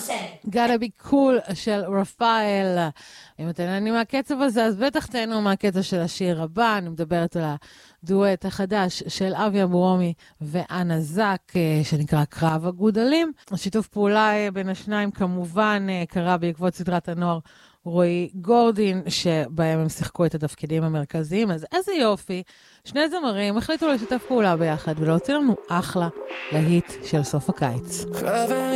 Gotta be cool של רפאל. אם אתם נהנים מהקצב הזה, אז בטח תהנו מהקטע של השיר הבא. אני מדברת על הדואט החדש של אבי אברומי ואנה זק, שנקרא קרב הגודלים. השיתוף פעולה בין השניים כמובן קרה בעקבות סדרת הנוער רועי גורדין, שבהם הם שיחקו את התפקידים המרכזיים. אז איזה יופי, שני זמרים החליטו לשתף פעולה ביחד ולהוציא לנו אחלה להיט של סוף הקיץ.